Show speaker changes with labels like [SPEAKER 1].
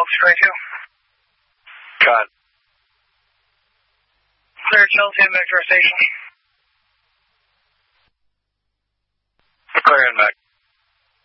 [SPEAKER 1] Delta 22.
[SPEAKER 2] Cut.
[SPEAKER 1] Clear Chelsea and back to our station.